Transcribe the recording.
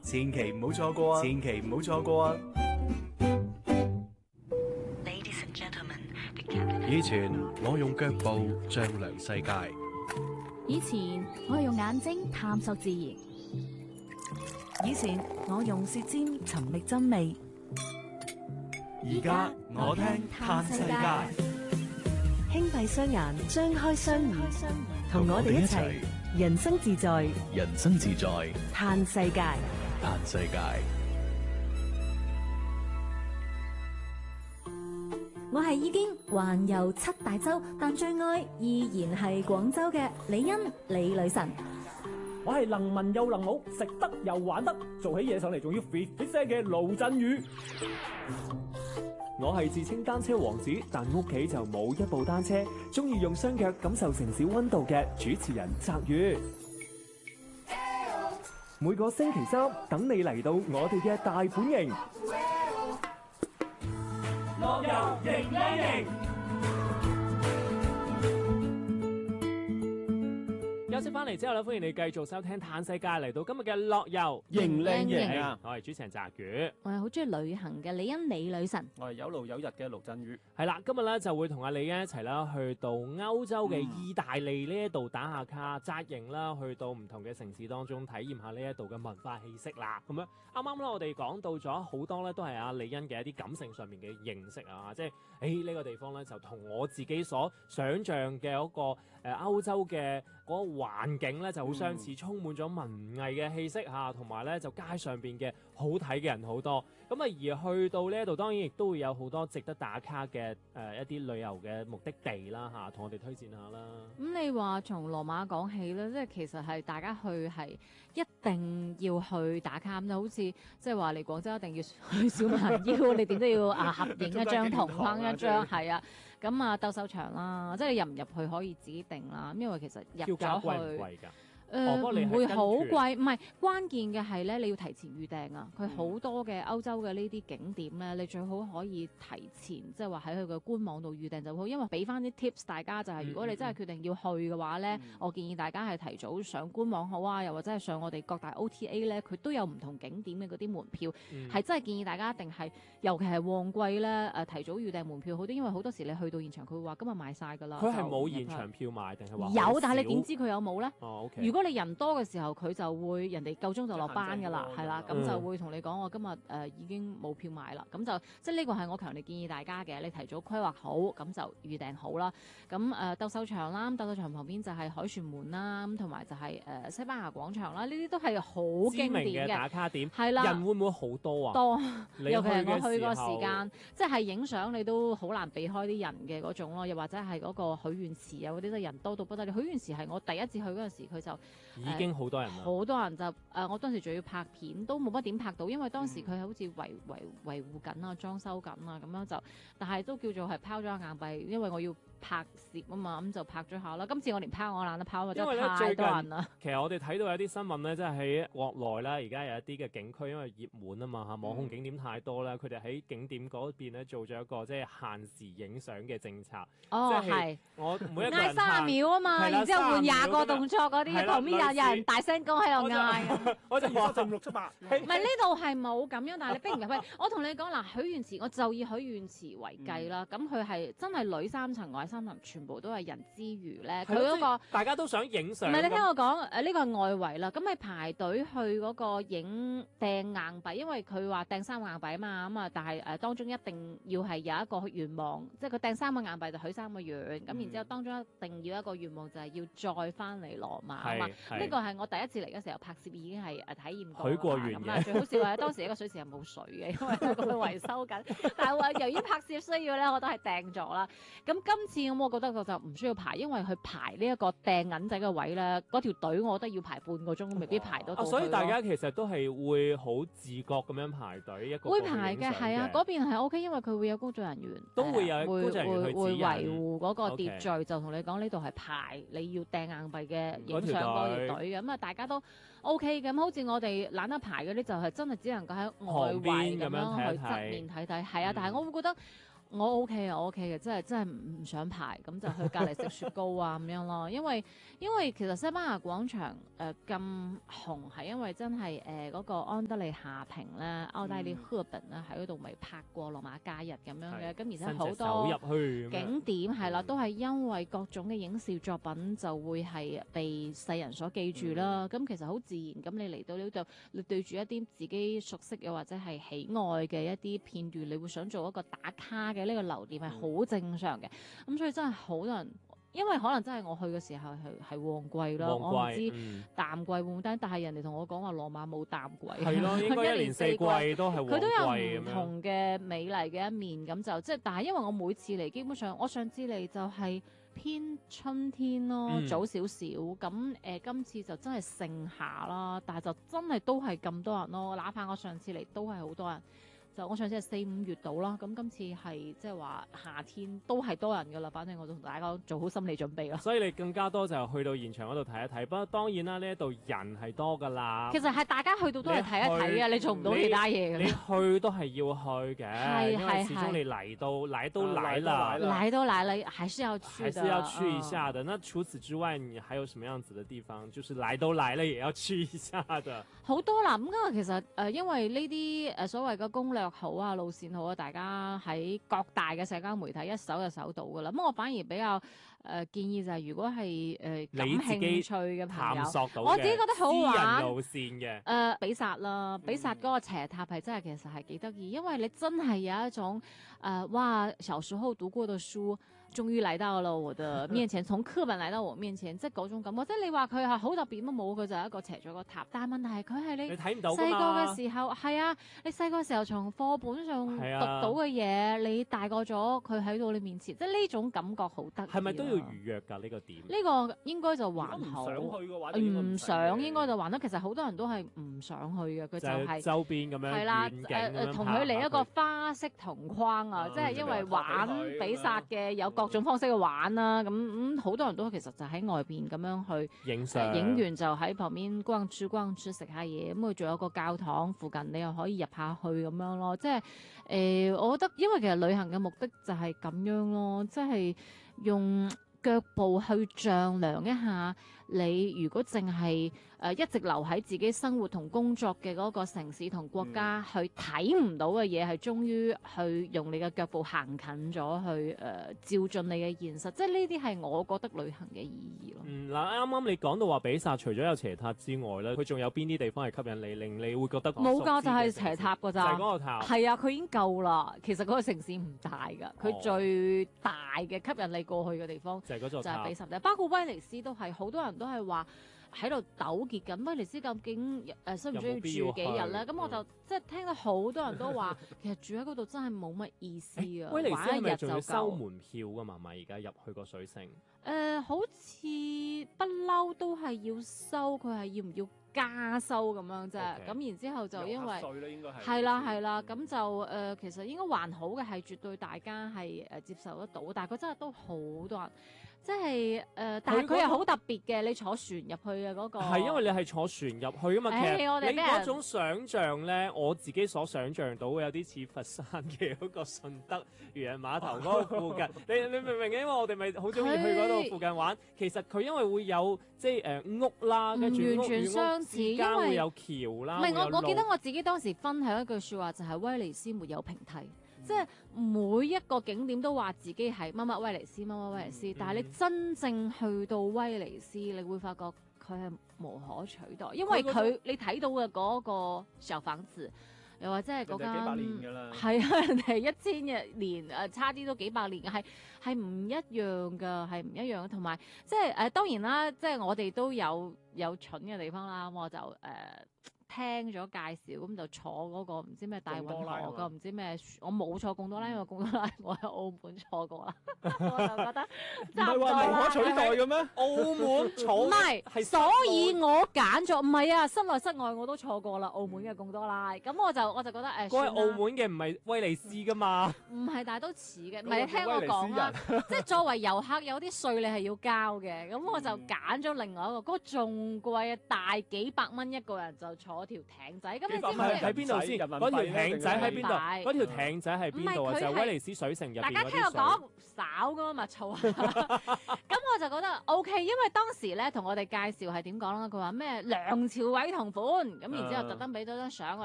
千祈唔好錯過啊！千祈唔好錯過啊！ 以前我用腳步丈量世界， 以前我用眼睛探索自然， 以前我用舌尖尋覓真味， 而家我聽嘆世界。 輕閉雙眼，張開雙耳，同我哋一齊人生自在， 人生自在， 嘆世界。 嘆世界。 我係已經環遊7大洲，但最愛依然係廣州嘅李欣李女神。 我係能文又能武，食得又玩得，做起嘢上嚟仲要 fit 聲嘅盧振宇。我係自稱單車王子，但屋企就冇一部單車，中意用雙腳感受城市溫度嘅主持人澤宇。每個星期三等你嚟到我哋嘅大本營，樂遊迎靚營。休息翻嚟之後咧，歡迎你繼續收聽《嘆世界》，嚟到今日嘅樂遊迎靚營啊！我係主持人澤宇， 我係好中意旅行嘅李欣李女神， 我係有路有日嘅盧振宇。 係啦，今日咧就會同阿李欣一齊啦，去到歐洲嘅意大利呢一度打下卡紮營啦，去到唔同嘅城市當中體驗下呢一度嘅文化氣息啦。咁樣啱啱咧，我哋講到咗好多咧，都係阿李欣嘅一啲感性上面嘅認識啊，即係呢個地方咧就同我自己所想像嘅嗰個歐洲嘅嗰個環境咧就好相似，充滿咗文藝嘅氣息嚇，同埋咧就街上邊嘅好睇嘅人好多。咁啊而去到呢一度，當然亦都會有好多值得打卡嘅一啲旅遊嘅目的地啦嚇，同我哋推薦下啦。 咁你話從羅馬講起咧，即係其實係大家去係一定要去打卡咁，就好似即係話嚟廣州一定要去小蠻腰，你點都要合影一張同框一張，係啊。咁啊鬥獸場啦，即係你入唔入去可以自己定啦，因為其實入咗去。貴唔貴㗎？唔會好貴，唔係關鍵嘅係咧，你要提前預訂啊！佢好多嘅歐洲嘅呢啲景點咧，你最好可以提前，即係話喺佢嘅官網度預訂就好，因為俾翻啲 tips 大家就係，如果你真係決定要去嘅話咧，我建議大家係提早上官網好啊，又或者係上我哋各大 OTA 咧，佢都有唔同景點嘅嗰啲門票，係真係建議大家一定係，尤其係旺季咧，提早預訂門票好啲，因為好多時你去到現場，佢會話今日賣晒㗎啦。佢係冇現場票賣定係話有，但係你點知佢有冇咧？哦，OK。如果你人多嘅時候，佢就會人哋夠鐘就落班㗎啦，係啦，咁就會同你講我今日已經冇票買啦，咁就即係呢個係我強烈建議大家嘅，你提早規劃好，咁就預訂好啦。咁鬥獸場啦，鬥獸場旁邊就係凱旋門啦，咁同埋就係西班牙廣場啦，呢啲都係好經典嘅打卡點，係啦。人會唔會好多啊？多，尤其係我去個時間，即係影相你都好難避開啲人嘅嗰種咯，又或者係嗰個許願池啊嗰啲都人多到不得了。許願池係我第一次去嗰陣時，佢就已經好多人啦，好多人就我當時仲要拍片，都冇乜點拍到，因為當時佢好似維護緊啊、裝修緊啊咁樣就，但係都叫做係拋咗硬幣，因為我要拍攝啊嘛，咁就拍咗下啦。今次我連拋我懶得拋，因為太多人啦。其實我哋睇到有啲新聞咧，即係喺國內啦，而家有一啲嘅景區，因為熱門啊嘛嚇，網紅景點太多啦，佢哋喺景點嗰邊咧做咗一個即係限時影相嘅政策。哦，係我每一個人嗌30秒啊嘛，然之後換20個動作嗰啲，旁邊有人大聲講喺度嗌。我就話正6、7、8。唔係呢度係冇咁樣，但係你逼唔入去。我同你講嗱，許願池我就以許願池為計啦。咁佢係真係裏3層外3層，全部都係人之餘咧，佢嗰個大家都想影相。唔係你聽我講，呢個係外圍啦。咁你排隊去嗰個影掟硬幣，因為佢話掟3個硬幣啊嘛，咁啊，但係當中一定要係有一個願望，即係佢掟3個硬幣就許3個願。咁然之後當中一定要一個願望就係要再翻嚟羅馬啊嘛。呢個係我第一次嚟嘅時候拍攝已經係體驗過。許過願嘅。最好笑係當時一個水池係冇水嘅，因為佢維修緊。但係話由於拍攝需要咧，我都係掟咗啦。咁今次我覺得我就唔需要排，因為佢排呢一個掟銀仔嘅位咧，嗰條隊我覺得要排半個鐘，未必排到。所以大家其實都係會好自覺咁樣排隊一個。會排嘅係啊，嗰邊係 OK，因為佢會有工作人員，都會有工作人員去指引，會維護嗰個秩序，就同你講呢度係排你要掟硬幣嘅影相嗰條隊嘅，咁啊大家都 OK 嘅。咁好似我哋懶得排嗰啲就係真係只能夠喺外圍咁樣去側面睇睇，係啊，但係我會覺得我 OK 啊，我 OK 嘅，真係唔想排，咁就去隔離食雪糕啊咁樣咯。因為其實西班牙廣場咁紅係因為真係嗰個安德利夏平咧、奧黛麗赫本咧喺嗰度咪拍過羅馬假日咁樣嘅，咁而且好多入去景點係啦，都係因為各種嘅影視作品就會係被世人所記住啦。咁其實好自然，咁你嚟到呢度，你對住一啲自己熟悉又或者係喜愛嘅一啲片段，你會想做一個打卡嘅呢個留念係好正常嘅。咁所以真係好多人。因為可能真係我去嘅時候係旺季咯，我唔知淡季會唔會低，但係人哋同我講話羅馬冇淡季， 係咯，應該一年四季都係旺季， 佢都有唔同嘅美麗嘅一面，咁就即係，但係因為我每次嚟，基本上我上次嚟就係偏春天咯，早少少，咁今次就真係盛夏啦，但係就真係都係咁多人咯，哪怕我上次嚟都係好多人。就我上次係4-5月到啦，咁今次係即係話夏天都係多人噶啦，反正我就同大家做好心理準備啦。所以你更加多就去到現場嗰度睇一睇，不過當然啦，呢一度人係多噶啦。 其實係大家去到都係睇一睇啊，你做唔到其他嘢嘅。 你去都係要去嘅，因為始終你嚟都來了， 還是要去的。 還是要去一下的。那除此之外，你還有什麼樣子的地方？就是來都來了，也要去一下的。 好多啦，咁因為其實因為呢啲所謂嘅攻略好啊，路線好啊，大家喺各大嘅社交媒體一搜就搜到噶啦。咁我反而比較建議就係如果係感興趣嘅朋友，我自己覺得好玩路線嘅比薩啦，比薩嗰個斜塔係真係其實係幾得意，因為你真係有一種哇小時候讀過嘅書。終於嚟到了我的面前，從課本嚟到我面前，即係嗰種感覺。即係你話佢係好特別乜冇，佢就係一個斜咗個塔。但係問題係佢係你睇唔到細個嘅時候，係啊，你細個時候從課本上讀到嘅嘢，你大個咗佢喺到你面前，即係呢種感覺好得意。 係咪都要預約㗎呢個點？ 呢個應該就還好。 唔想去嘅話， 唔想應該就還好。其實好多人都係唔想去嘅，佢就係周邊咁樣係啦，同佢嚟一個花式同框啊，即係因為玩比薩嘅有各種方式去玩啦，咁好多人都其實就喺外邊咁樣去影相， 影完就喺旁邊逛住食下嘢，咁佢仲有個教堂附近，你又可以入下去咁樣咯。即係我覺得因為其實旅行嘅目的就係咁樣咯，即係用腳步去丈量一下你如果淨係一直留喺自己生活同工作嘅嗰個城市同國家，去睇唔到嘅嘢，係終於去用你嘅腳步行近咗去照進你嘅現實，即係呢啲係我覺得旅行嘅意義咯。 嗱，啱啱你講到話比薩除咗有斜塔之外咧，佢仲有邊啲地方係吸引你，令你會覺得冇㗎，就係斜塔㗎咋， 就係嗰個塔。 係啊，佢已經夠啦。其實嗰個城市唔大㗎，佢最大嘅吸引你過去嘅地方就係嗰座塔，就係比薩。包括威尼斯都係，好多人都係話喺度糾結緊威尼斯究竟需唔需要住幾日咧？咁我就即係聽到好多人都話，其實住喺嗰度真係冇乜意思啊！ 威尼斯係咪仲要收夠門票㗎嘛？而家入去個水城好似不嬲都係要收，佢係要唔要加收咁樣啫？咁然之後就因為係啦，咁就其實應該還好嘅，係絕對大家係接受得到，但係佢真係都好多人。即係但係佢係好特別嘅，你坐船入去嘅嗰個係因為你係坐船入去啊嘛。其實你嗰種想像咧，我自己所想像到有啲似佛山嘅嗰個順德漁人碼頭嗰個附近。你明唔明？因為我哋咪好中意去嗰度附近玩。其實佢因為會有即係屋啦，跟住完全相似，因為會有橋啦。 唔係我記得我自己當時分享一句説話，就係威尼斯沒有平替。即係每一個景點都話自己係乜乜威尼斯，乜乜威尼斯，但係你真正去到威尼斯，你會發覺佢係無可取代，因為你睇到嘅嗰個小房子，又或者係嗰間幾百年㗎啦，係啊，人哋1000年差啲都幾百年嘅，係唔一樣㗎，係唔一樣。同埋即係當然啦，即係我哋都有蠢嘅地方啦，咁我就聽咗介紹，咁就坐嗰個唔知咩大運河個唔知咩，我冇坐貢多拉，因為貢多拉我喺澳門坐過啦，我就覺得唔係話無可取代嘅咩？ 澳門坐唔係，所以我揀咗唔係啊，室內室外我都坐過啦，澳門嘅貢多拉，咁我就覺得嗰係澳門嘅，唔係威尼斯噶嘛？ 唔係，但係都似嘅，唔係你聽我講啦，即係作為遊客有啲稅你係要交嘅，咁我就揀咗另外一個，嗰個仲貴啊，大幾百蚊一個人就坐條艇仔，咁你知唔唔知？ 係喺邊度先？嗰條艇仔喺邊度？ 人民幣嗰條艇仔喺邊度啊？ 唔係佢係就威尼斯水城入邊大家嗰聽我講啲水。 少噶嘛，醋啊！咁我就覺得 O K，因為當時咧同我哋介紹係點講啦？佢話咩梁朝偉同款，咁然之後特登俾咗張相我